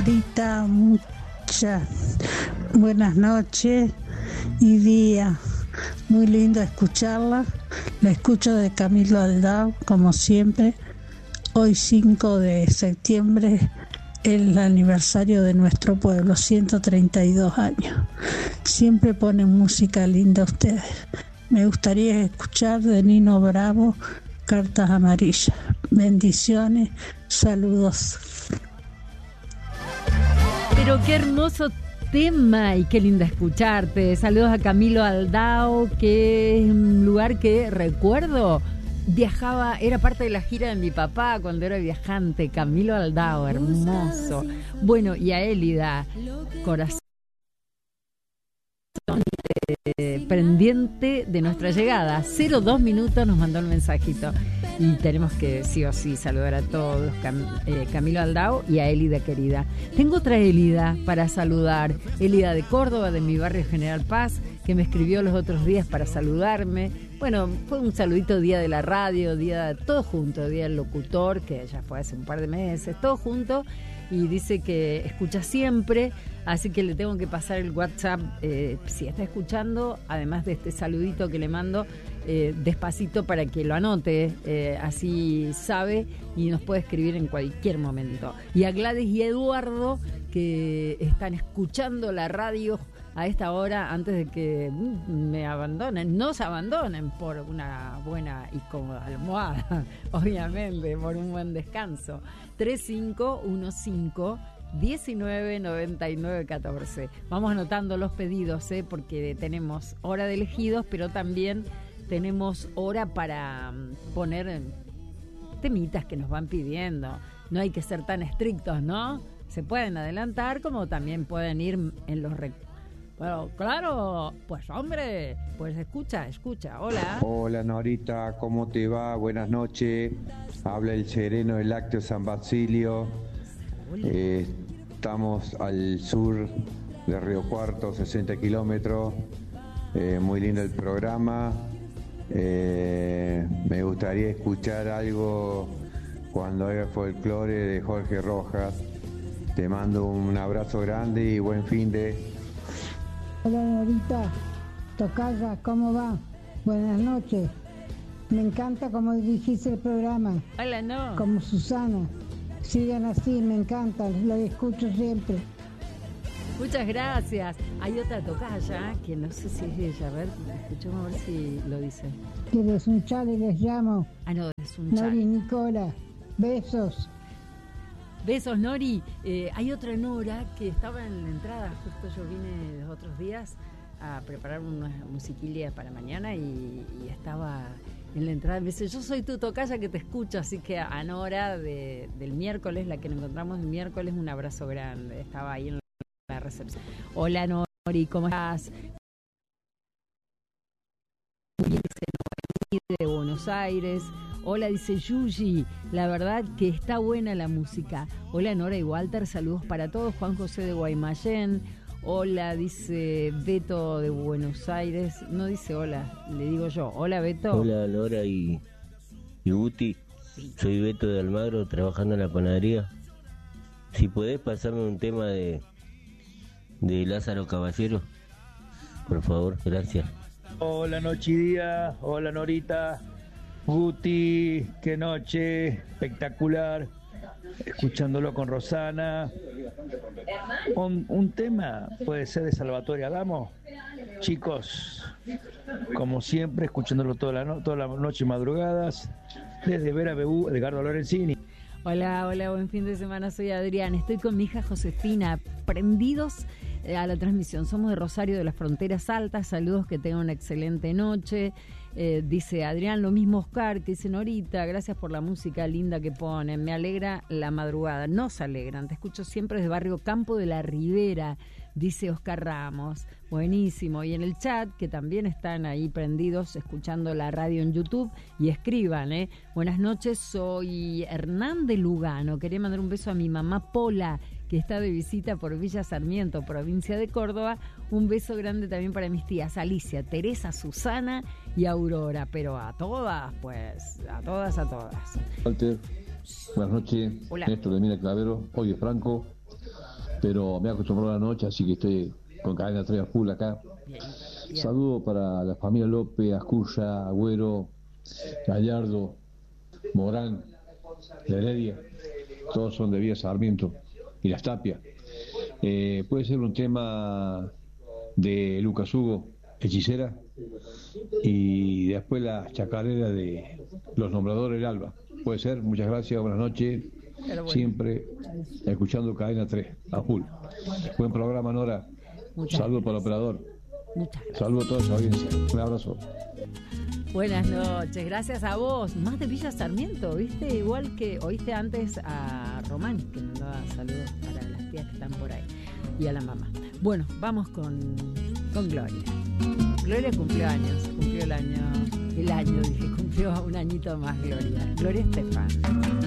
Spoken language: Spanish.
Norita, muchas buenas noches y día. Muy lindo escucharla. La escucho de Camilo Aldao, como siempre. Hoy 5 de septiembre, el aniversario de nuestro pueblo, 132 años. Siempre ponen música linda ustedes. Me gustaría escuchar de Nino Bravo, Cartas Amarillas. Bendiciones, saludos. Pero qué hermoso tema y qué linda escucharte. Saludos a Camilo Aldao, que es un lugar que recuerdo. Viajaba, era parte de la gira de mi papá cuando era viajante. Camilo Aldao, hermoso. Bueno, y a Élida, corazón pendiente de nuestra llegada. 02 minutos nos mandó el mensajito. Y tenemos que sí o sí saludar a todos, Camilo Aldao y a Élida querida. Tengo otra Élida para saludar, Élida de Córdoba, de mi barrio General Paz, que me escribió los otros días para saludarme. Bueno, fue un saludito día de la radio, día todo junto, día del locutor, que ya fue hace un par de meses, todo junto. Y dice que escucha siempre, así que le tengo que pasar el WhatsApp, si está escuchando, además de este saludito que le mando, despacito para que lo anote, así sabe y nos puede escribir en cualquier momento. Y a Gladys y Eduardo, que están escuchando la radio a esta hora antes de que me abandonen, no se abandonen por una buena y cómoda almohada, obviamente, por un buen descanso. 3515-199914. Vamos anotando los pedidos, porque tenemos hora de elegidos, pero también tenemos hora para poner temitas que nos van pidiendo. No hay que ser tan estrictos, ¿no? Se pueden adelantar como también pueden ir en los Bueno, claro, pues hombre, pues escucha, hola. Hola Norita, ¿cómo te va? Buenas noches, habla el sereno del Lácteo San Basilio. Estamos al sur de Río Cuarto, 60 kilómetros, muy lindo el programa. Me gustaría escuchar algo cuando haga folclore de Jorge Rojas. Te mando un abrazo grande y buen fin de... Hola Norita, tocaya, ¿cómo va? Buenas noches. Me encanta cómo dirigís el programa. Hola, no. Como Susana. Sigan así, me encanta, lo escucho siempre. Muchas gracias. Hay otra tocaya que no sé si es ella, a ver, escuchemos a ver si lo dice. ¿Quieres un chale? Les llamo. Ah, no, es un chale. Nori Nicola, besos. Besos, Nori. Hay otra Nora que estaba en la entrada, justo yo vine los otros días a preparar una musiquilia para mañana y estaba en la entrada. Me dice, yo soy tu tocaya que te escucho, así que a Nora del miércoles, la que nos encontramos el miércoles, un abrazo grande. Estaba ahí en la recepción. Hola Nori, ¿cómo estás? De Buenos Aires. Hola, dice Yuyi, la verdad que está buena la música. Hola Nora y Walter, saludos para todos. Juan José de Guaymallén. Hola, dice Beto de Buenos Aires. No dice hola, le digo yo. Hola Beto. Hola Nora y Guti. Sí. Soy Beto de Almagro, trabajando en la panadería. Si podés pasarme un tema de Lázaro Caballero, por favor, gracias. Hola Noche y Día, hola Norita, Guti, qué noche, espectacular, escuchándolo con Rosana. Un tema puede ser de Salvatore Adamo. Chicos, como siempre, escuchándolo toda la noche y madrugadas, desde Vera Bebú, Edgardo Lorenzini. Hola, buen fin de semana, soy Adrián, estoy con mi hija Josefina, prendidos a la transmisión, somos de Rosario de las Fronteras Altas, saludos, que tengan una excelente noche. Dice Adrián, lo mismo Oscar, que dicen ahorita, gracias por la música linda que ponen, me alegra la madrugada, nos alegran, te escucho siempre desde barrio Campo de la Ribera, dice Oscar Ramos, buenísimo. Y en el chat, que también están ahí prendidos escuchando la radio en YouTube, y escriban, buenas noches, soy Hernán de Lugano, quería mandar un beso a mi mamá Pola, que está de visita por Villa Sarmiento, provincia de Córdoba. Un beso grande también para mis tías Alicia, Teresa, Susana y Aurora, pero a todas, pues, a todas. Walter, buenas noches. Hola. Néstor de Mina Clavero, oye Franco, pero me he acostumbrado a la noche, así que estoy con cadena 3 a full acá. Bien. Saludo para la familia López, Ascurra, Agüero, Gallardo, Morán, de Heredia, todos son de Villa Sarmiento y Las Tapias. Puede ser un tema de Lucas Hugo, Hechicera, y después la chacarera de Los Nombradores del Alba. Puede ser. Muchas gracias, buenas noches. Bueno. Siempre escuchando cadena 3 a full. Buen programa, Nora. Saludos para el operador. Muchas gracias. Saludos a toda su audiencia. Un abrazo. Buenas noches, gracias a vos. Más de Villa Sarmiento, ¿viste? Igual que oíste antes a Román, que mandaba saludos para las tías que están por ahí, y a la mamá. Bueno, vamos con Gloria. Gloria cumplió años, cumplió cumplió un añito más, Gloria. Gloria Estefan.